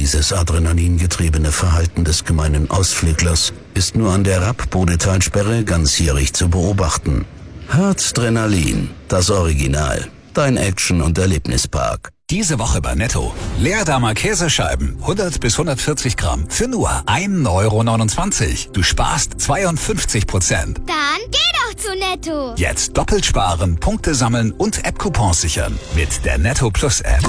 Dieses adrenalingetriebene Verhalten des gemeinen Ausflüglers ist nur an der Rapp-Bodetalsperre ganzjährig zu beobachten. Harzdrenalin, das Original. Dein Action- und Erlebnispark. Diese Woche bei Netto. Leerdammer Käsescheiben, 100 bis 140 Gramm, für nur 1,29 €. Du sparst 52%. Dann geh doch zu Netto. Jetzt doppelt sparen, Punkte sammeln und App-Coupons sichern. Mit der Netto Plus App.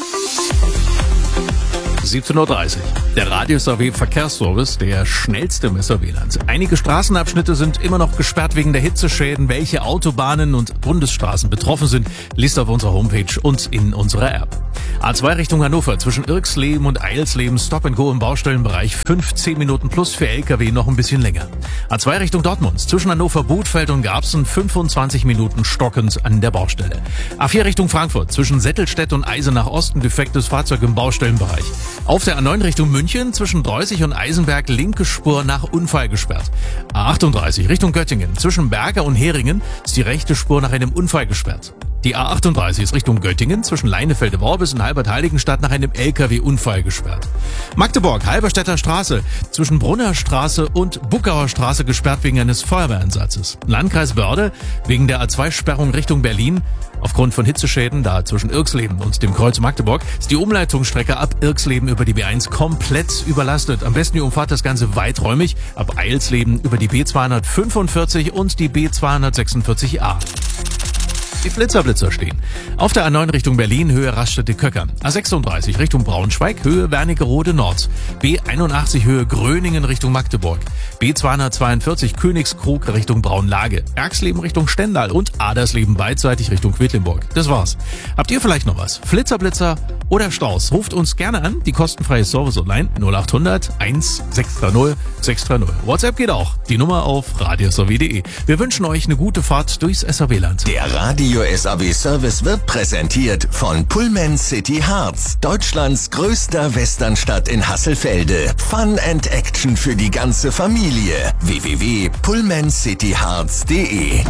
17:30 Uhr. Der Radius AW Verkehrsservice, der schnellste im SAW-Land. Einige Straßenabschnitte sind immer noch gesperrt wegen der Hitzeschäden. Welche Autobahnen und Bundesstraßen betroffen sind, liest auf unserer Homepage und in unserer App. A2 Richtung Hannover, zwischen Irksleben und Eilsleben, Stop and Go im Baustellenbereich, 15 Minuten plus für LKW noch ein bisschen länger. A2 Richtung Dortmund, zwischen Hannover, Bothfeld und Garbsen, 25 Minuten stockend an der Baustelle. A4 Richtung Frankfurt, zwischen Settelstedt und Eisenach Osten, defektes Fahrzeug im Baustellenbereich. Auf der A9 Richtung München, zwischen Dreußig und Eisenberg, linke Spur nach Unfall gesperrt. A38 Richtung Göttingen, zwischen Berger und Heringen ist die rechte Spur nach einem Unfall gesperrt. Die A38 ist Richtung Göttingen, zwischen Leinefelde-Worbis und Halbert-Heiligenstadt nach einem LKW-Unfall gesperrt. Magdeburg, Halberstädter Straße, zwischen Brunner Straße und Buckauer Straße gesperrt wegen eines Feuerwehreinsatzes. Landkreis Börde, wegen der A2-Sperrung Richtung Berlin. Aufgrund von Hitzeschäden, da zwischen Irksleben und dem Kreuz Magdeburg, ist die Umleitungsstrecke ab Irksleben über die B1 komplett überlastet. Am besten ihr umfahrt das Ganze weiträumig ab Eilsleben über die B245 und die B246a. Die Blitzerblitzer stehen. Auf der A9 Richtung Berlin, Höhe Raststätte-Köckern. A36 Richtung Braunschweig, Höhe Wernigerode Nord. B81 Höhe Gröningen Richtung Magdeburg. B242 Königskrug Richtung Braunlage. Erxleben Richtung Stendal und Adersleben beidseitig Richtung Quedlinburg. Das war's. Habt ihr vielleicht noch was? Flitzer, oder Staus? Ruft uns gerne an. Die kostenfreie Service-Online 0800 1630 630. WhatsApp geht auch. Die Nummer auf radiosw.de. Wir wünschen euch eine gute Fahrt durchs SAW-Land. Der Radio SAW Service wird präsentiert von Pullman City Harz, Deutschlands größter Westernstadt in Hasselfelde. Fun and Action für die ganze Familie. www.pullmancityharz.de.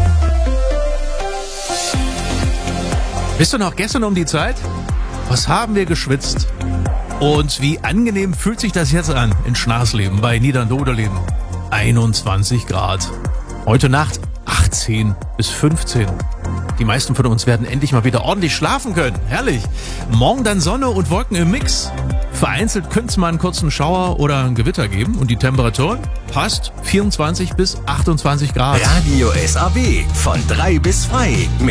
Wisst ihr noch gestern um die Zeit? Was haben wir geschwitzt? Und wie angenehm fühlt sich das jetzt an in Schnarsleben bei Niederdoderleben? 21 Grad. Heute Nacht 18 bis 15. Die meisten von uns werden endlich mal wieder ordentlich schlafen können. Herrlich. Morgen dann Sonne und Wolken im Mix. Vereinzelt könnte es mal einen kurzen Schauer oder ein Gewitter geben. Und die Temperaturen passt 24 bis 28 Grad. Radio SAW von 3 bis frei.